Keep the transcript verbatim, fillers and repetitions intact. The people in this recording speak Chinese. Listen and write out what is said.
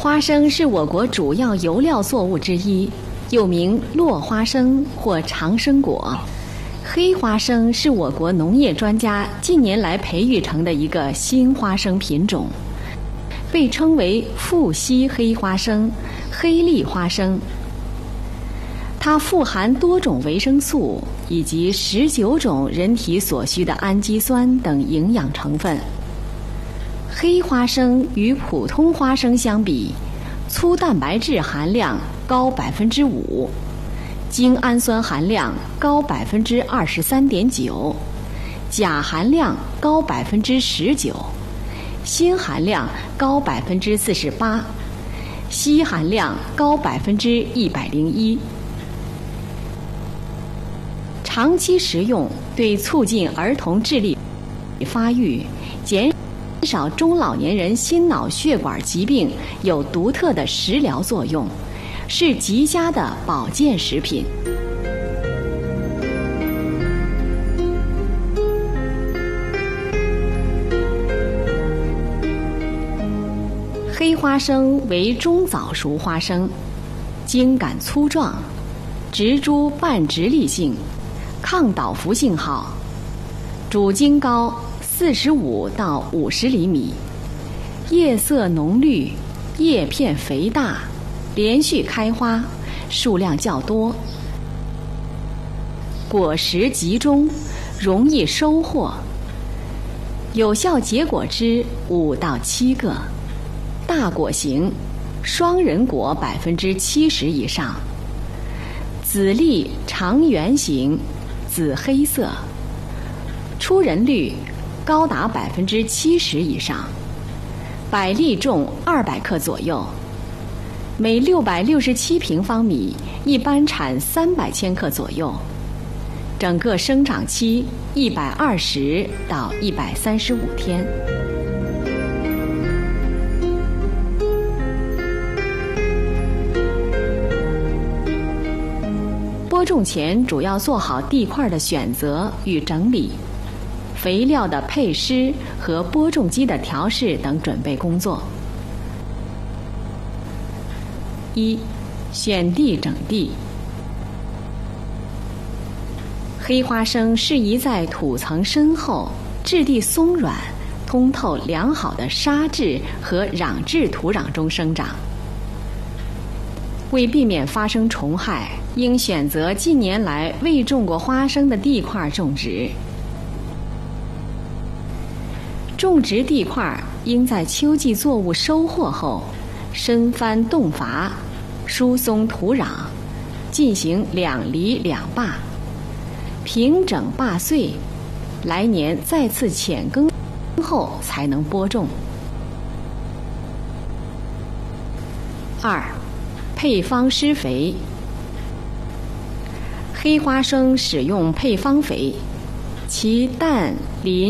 花生是我国主要油料作物之一，又名落花生或长生果。黑花生是我国农业专家近年来培育成的一个新花生品种，被称为富硒黑花生、黑粒花生。它富含多种维生素以及十九种人体所需的氨基酸等营养成分。黑花生与普通花生相比，粗蛋白质含量高百分之五，精氨酸含量高百分之二十三点九，钾含量高百分之十九，锌含量高百分之四十八，硒含量高百分之一百零一。长期食用对促进儿童智力发育、减少中老年人心脑血管疾病有独特的食疗作用，是极佳的保健食品。黑花生为中早熟花生，茎秆粗壮，植株半直立性，抗倒伏性好，主茎高四十五到五十厘米，叶色浓绿，叶片肥大，连续开花，数量较多，果实集中，容易收获，有效结果枝五到七个，大果型，双人果百分之七十以上，籽粒长圆形，紫黑色，出仁率高达百分之七十以上，百粒重二百克左右，每六百六十七平方米一般产三百千克左右，整个生长期一百二十到一百三十五天。播种前主要做好地块的选择与整理，肥料的配施和播种机的调试等准备工作。一、选地整地。黑花生适宜在土层深厚、质地松软、通透良好的沙质和壤质土壤中生长。为避免发生虫害，应选择近年来未种过花生的地块种植。种植地块应在秋季作物收获后，深翻洞伐，疏松土壤，进行两犁两坝，平整坝穗，来年再次浅耕后才能播种。二、配方施肥。黑花生使用配方肥，其氮、磷、